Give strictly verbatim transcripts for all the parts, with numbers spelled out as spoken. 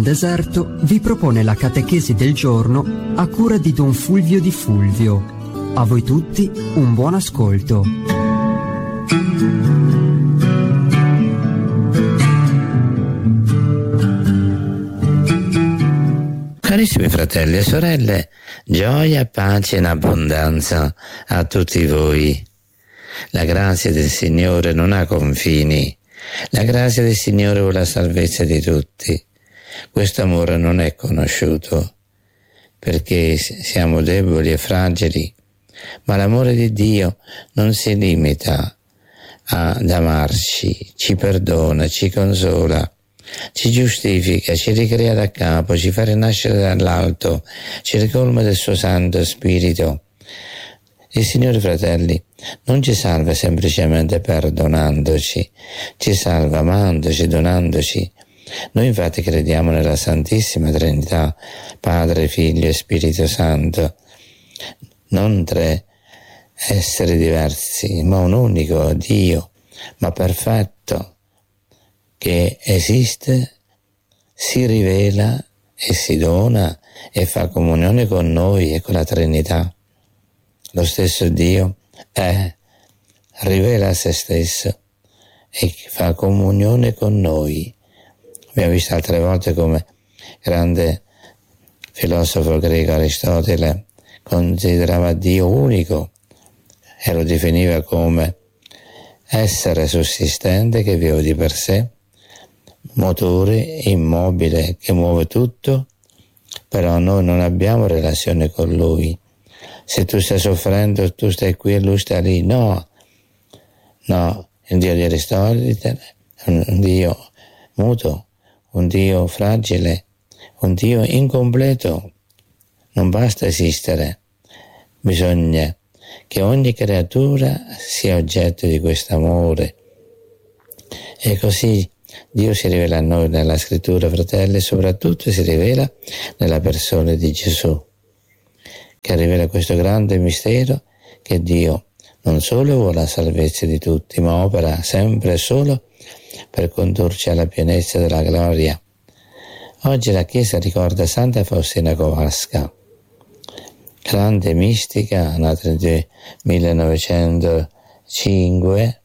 Deserto vi propone la catechesi del giorno a cura di Don Fulvio Di Fulvio. A voi tutti un buon ascolto. Carissimi fratelli e sorelle, gioia, pace e abbondanza a tutti voi. La grazia del Signore non ha confini. La grazia del Signore vuole la salvezza di tutti. Questo amore non è conosciuto perché siamo deboli e fragili, ma l'amore di Dio non si limita ad amarci, ci perdona, ci consola, ci giustifica, ci ricrea da capo, ci fa rinascere dall'alto, ci ricolma del suo Santo Spirito. Il Signore, fratelli, non ci salva semplicemente perdonandoci, ci salva amandoci, donandoci. Noi infatti crediamo nella Santissima Trinità, Padre, Figlio e Spirito Santo, non tre esseri diversi, ma un unico Dio, ma perfetto, che esiste, si rivela e si dona e fa comunione con noi e con la Trinità. Lo stesso Dio è, rivela se stesso e fa comunione con noi. Abbiamo visto altre volte come grande filosofo greco Aristotele considerava Dio unico e lo definiva come essere sussistente che vive di per sé, motore immobile che muove tutto, però noi non abbiamo relazione con Lui. Se tu stai soffrendo, tu stai qui e Lui sta lì. No, no, il Dio di Aristotele è un Dio muto, un Dio fragile, un Dio incompleto. Non basta esistere, bisogna che ogni creatura sia oggetto di questo amore. E così Dio si rivela a noi nella Scrittura, fratelli, e soprattutto si rivela nella persona di Gesù, che rivela questo grande mistero che Dio non solo vuole la salvezza di tutti, ma opera sempre e solo per condurci alla pienezza della gloria. Oggi la Chiesa ricorda Santa Faustina Kowalska, grande mistica, nata nel millenovecentocinque,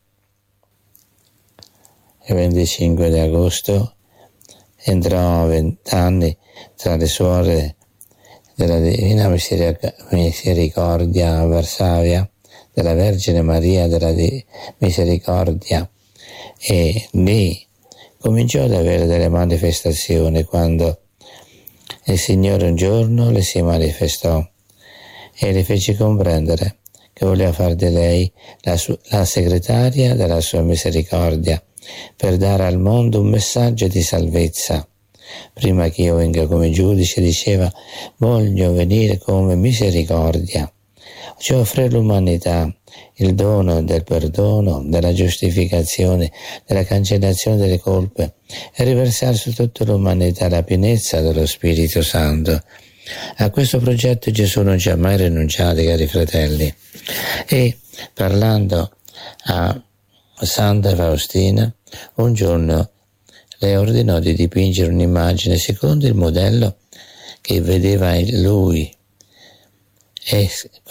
il venticinque di agosto, entrò a vent'anni tra le suore della Divina Misericordia a Varsavia, della Vergine Maria della Misericordia, e lì cominciò ad avere delle manifestazioni quando il Signore un giorno le si manifestò e le fece comprendere che voleva fare di lei la, su- la segretaria della sua misericordia per dare al mondo un messaggio di salvezza. Prima che io venga come giudice, diceva, voglio venire come misericordia, cioè offrire all'umanità il dono del perdono, della giustificazione, della cancellazione delle colpe e riversare su tutta l'umanità la pienezza dello Spirito Santo. A questo progetto Gesù non ci ha mai rinunciato, cari fratelli. E parlando a Santa Faustina, un giorno le ordinò di dipingere un'immagine secondo il modello che vedeva in lui e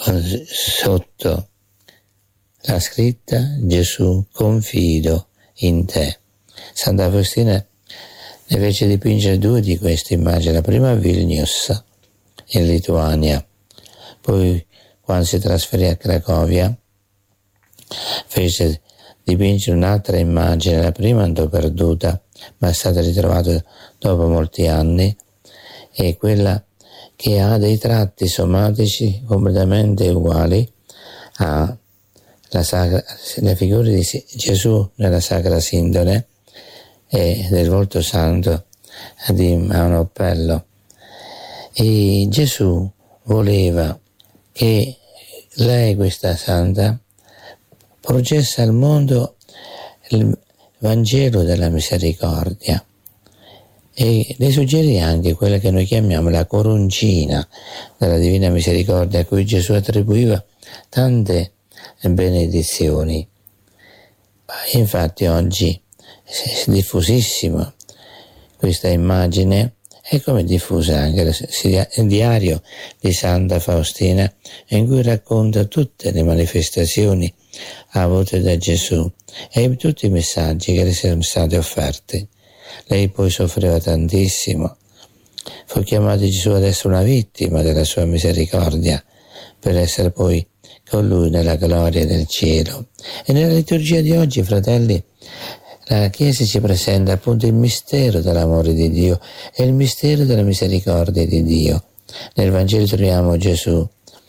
sotto la scritta Gesù, confido in te. Santa Faustina ne fece dipingere due di queste immagini, la prima a Vilnius in Lituania, poi quando si trasferì a Cracovia fece dipingere un'altra immagine, la prima andò perduta ma è stata ritrovata dopo molti anni, è quella che ha dei tratti somatici completamente uguali a la, sacra, la figura di Gesù nella Sacra Sindone e del volto santo di Manoppello. E Gesù voleva che lei, questa santa, processa al mondo il Vangelo della misericordia e le suggerì anche quella che noi chiamiamo la coroncina della Divina Misericordia, a cui Gesù attribuiva tante benedizioni. Infatti oggi è diffusissima questa immagine e come diffusa anche il diario di Santa Faustina, in cui racconta tutte le manifestazioni avute da Gesù e tutti i messaggi che le sono stati offerti. Lei poi soffriva tantissimo, fu chiamato Gesù ad essere una vittima della sua misericordia, per essere poi con lui nella gloria del cielo. E nella liturgia di oggi, fratelli, la Chiesa ci presenta appunto il mistero dell'amore di Dio e il mistero della misericordia di Dio. Nel Vangelo troviamo Gesù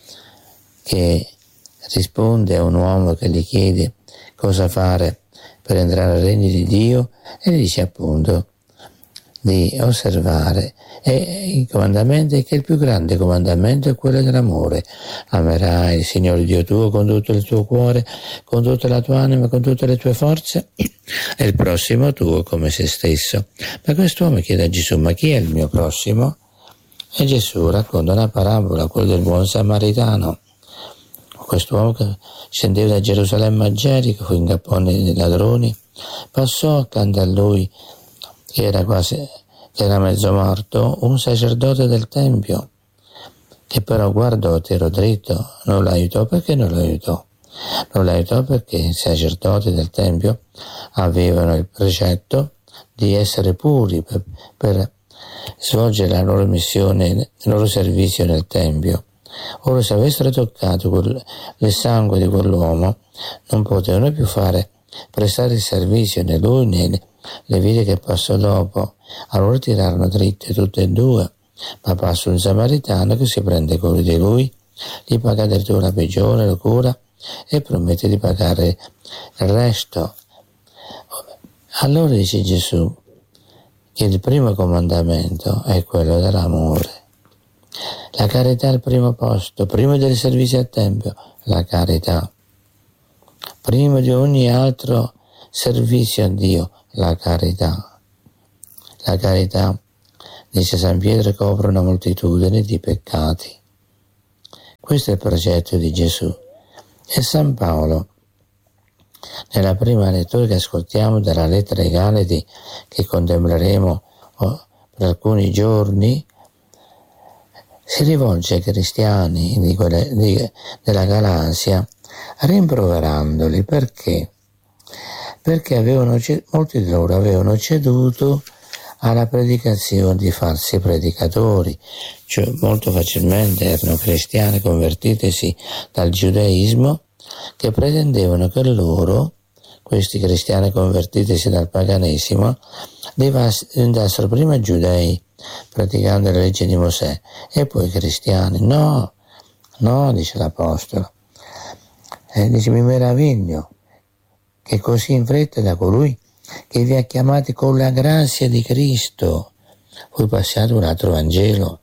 che risponde a un uomo che gli chiede cosa fare per entrare al regno di Dio e gli dice appunto di osservare e il comandamento è che il più grande comandamento è quello dell'amore. Amerai il Signore Dio tuo con tutto il tuo cuore, con tutta la tua anima, con tutte le tue forze e il prossimo tuo come se stesso. Ma quest'uomo chiede a Gesù: ma chi è il mio prossimo? E Gesù racconta una parabola, quella del buon samaritano. Quest'uomo che scendeva da Gerusalemme a Gerico, fu in cappone dei ladroni, passò accanto a lui, che era quasi, che era mezzo morto, un sacerdote del Tempio, che però guardò, tiro dritto, non l'aiutò. Perché non l'aiutò? Non l'aiutò perché i sacerdoti del Tempio avevano il precetto di essere puri per, per svolgere la loro missione, il loro servizio nel Tempio. Ora, se avessero toccato quel, il sangue di quell'uomo, non potevano più fare prestare il servizio né lui né le vite che passò dopo. Allora tirarono dritte tutte e due, ma passa un samaritano che si prende cura di lui, gli paga addirittura la peggiore, lo cura e promette di pagare il resto. Allora dice Gesù che il primo comandamento è quello dell'amore. La carità è il primo posto, prima del servizio al Tempio, la carità. Prima di ogni altro servizio a Dio, la carità. La carità, dice San Pietro, copre una moltitudine di peccati. Questo è il progetto di Gesù. E San Paolo, nella prima lettura che ascoltiamo della lettera ai Galati, che contempleremo per alcuni giorni, si rivolge ai cristiani di quelle, di, della Galassia rimproverandoli. Perché? Perché avevano, molti di loro avevano ceduto alla predicazione di falsi predicatori, cioè molto facilmente erano cristiani convertitisi dal giudaismo che pretendevano che loro, questi cristiani convertitisi dal paganesimo, diventassero prima giudei praticando la legge di Mosè e poi cristiani. No, no, dice l'Apostolo. E dice: mi meraviglio che così in fretta da colui che vi ha chiamati con la grazia di Cristo voi passiate un altro Vangelo,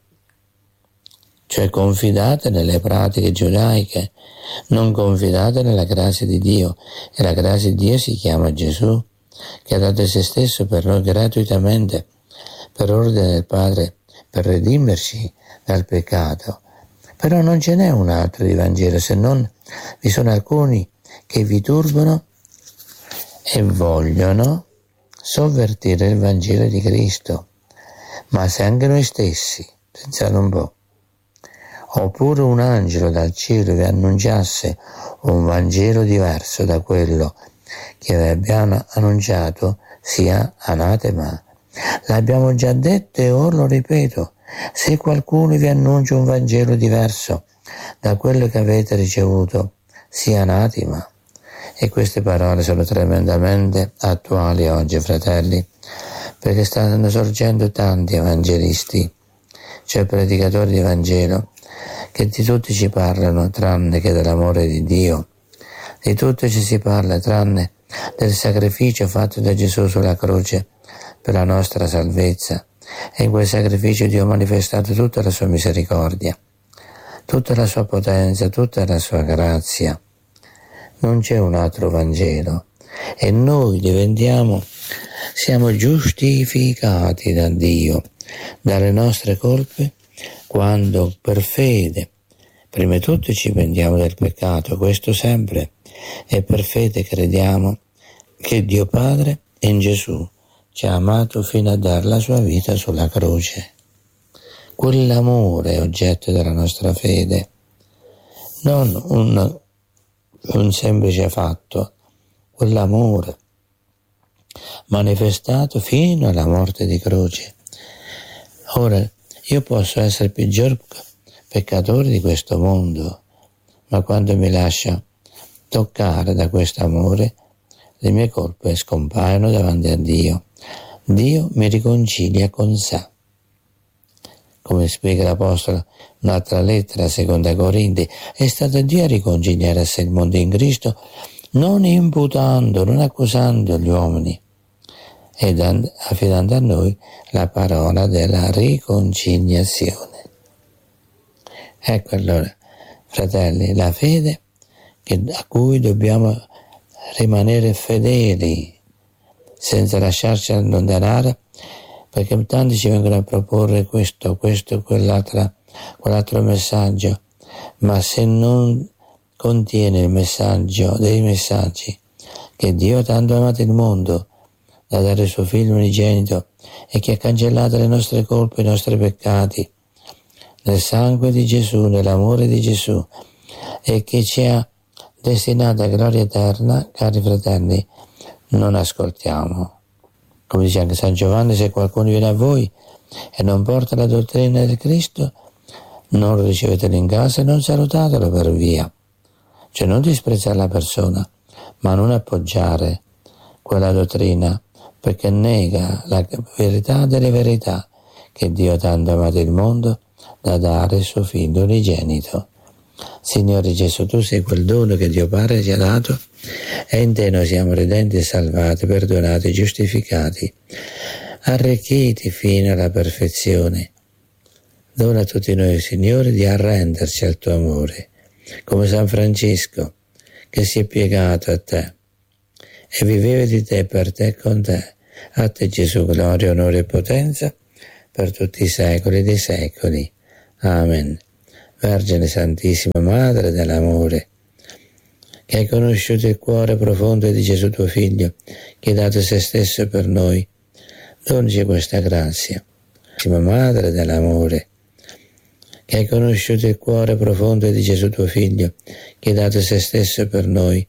cioè confidate nelle pratiche giudaiche, non confidate nella grazia di Dio. E la grazia di Dio si chiama Gesù, che ha dato se stesso per noi gratuitamente, per ordine del Padre, per redimerci dal peccato. Però non ce n'è un altro di Vangelo, se non vi sono alcuni che vi turbano e vogliono sovvertire il Vangelo di Cristo. Ma se anche noi stessi, pensate un po', oppure un angelo dal cielo vi annunciasse un Vangelo diverso da quello che vi abbiamo annunciato, sia anatema. L'abbiamo già detto e ora lo ripeto: se qualcuno vi annuncia un Vangelo diverso da quello che avete ricevuto, sia anatema. E queste parole sono tremendamente attuali oggi, fratelli, perché stanno sorgendo tanti evangelisti, cioè predicatori di Vangelo, che di tutti ci parlano tranne che dell'amore di Dio. Di tutto ci si parla tranne del sacrificio fatto da Gesù sulla croce per la nostra salvezza. E in quel sacrificio Dio ha manifestato tutta la sua misericordia, tutta la sua potenza, tutta la sua grazia. Non c'è un altro Vangelo e noi diventiamo, siamo giustificati da Dio dalle nostre colpe quando per fede, prima di tutto ci pentiamo del peccato, questo sempre, e per fede crediamo che Dio Padre in Gesù ci ha amato fino a dar la sua vita sulla croce. quell'amore è oggetto della nostra fede, non un, un semplice fatto, quell'amore manifestato fino alla morte di croce. Ora, io posso essere il peggior peccatore di questo mondo, ma quando mi lascia toccare da questo amore, le mie colpe scompaiono davanti a Dio. Dio mi riconcilia con sé. Come spiega l'Apostolo in un'altra lettera, seconda Corinti, è stato Dio a riconciliare a sé il mondo in Cristo, non imputando, non accusando gli uomini, ed affidando a noi la parola della riconciliazione. Ecco allora, fratelli, la fede che, a cui dobbiamo rimanere fedeli senza lasciarci allontanare, perché tanti ci vengono a proporre questo, questo, quell'altra, quell'altro messaggio, ma se non contiene il messaggio dei messaggi che Dio ha tanto amato il mondo da dare il suo figlio unigenito e che ha cancellato le nostre colpe, i nostri peccati nel sangue di Gesù, nell'amore di Gesù, e che ci ha destinato a gloria eterna, cari fratelli, non ascoltiamo. Come dice anche San Giovanni, se qualcuno viene a voi e non porta la dottrina del Cristo, non lo ricevetelo in casa e non salutatelo per via. Cioè non disprezzare la persona, ma non appoggiare quella dottrina, perché nega la verità delle verità, che Dio tanto ha amato il mondo da dare il suo figlio unigenito. Signore Gesù, tu sei quel dono che Dio Padre ci ha dato, e in te noi siamo redenti e salvati, perdonati, giustificati, arricchiti fino alla perfezione. Dona a tutti noi, Signore, di arrenderci al tuo amore, come San Francesco, che si è piegato a te e viveva di te, per te e con te. A te Gesù, gloria, onore e potenza per tutti i secoli dei secoli. Amen. Vergine Santissima, Madre dell'amore, che hai conosciuto il cuore profondo di Gesù tuo Figlio, che ha dato se stesso per noi, donaci questa grazia. Madre dell'amore, che hai conosciuto il cuore profondo di Gesù tuo Figlio, che ha dato se stesso per noi,